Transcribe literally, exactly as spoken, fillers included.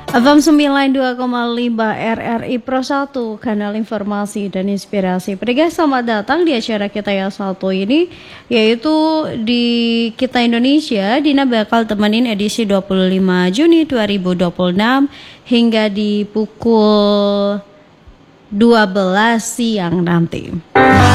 F M sembilan puluh dua koma lima R R I Pro satu, kanal informasi dan inspirasi. Pendengar, selamat datang di acara kita yang satu ini, yaitu di Kita Indonesia. Dina bakal temenin edisi dua puluh lima Juni dua ribu dua puluh enam hingga di pukul dua belas siang nanti.